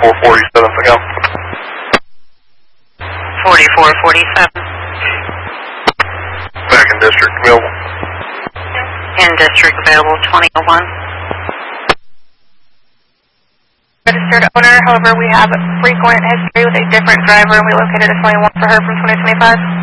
4447 again. 4447. Back in district available. In district available 2001. Registered owner, however, we have frequent history with a different driver, and we located a 21 for her from 2025.